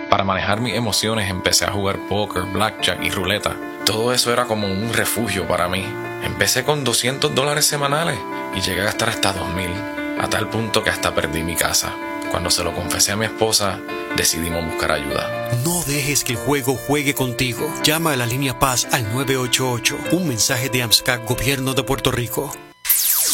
Para manejar mis emociones empecé a jugar póker, blackjack y ruleta. Todo eso era como un refugio para mí. Empecé con $200 semanales y llegué a gastar hasta $2,000, a tal punto que hasta perdí mi casa. Cuando se lo confesé a mi esposa, decidimos buscar ayuda. No dejes que el juego juegue contigo. Llama a la línea Paz al 988. Un mensaje de AMSCA, Gobierno de Puerto Rico.